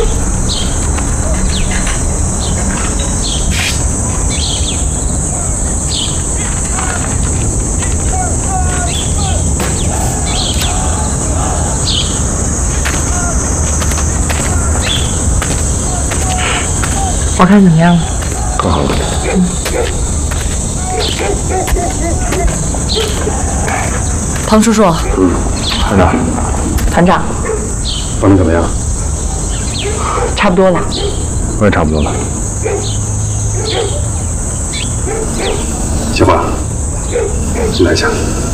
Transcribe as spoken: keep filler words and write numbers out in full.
我看怎么样？ 更好了。 嗯。庞叔叔。 嗯，团长。 团长。 帮你怎么样？ 差不多了。 我也差不多了。计划，来一下。